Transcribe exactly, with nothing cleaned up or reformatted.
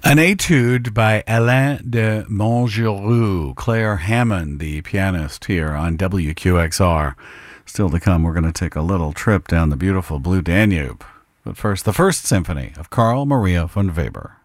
An etude by Alain de Montgeroux, Claire Hammond, the pianist, here on W Q X R. Still to come, we're going to take a little trip down the beautiful Blue Danube. But first, the First Symphony of Carl Maria von Weber.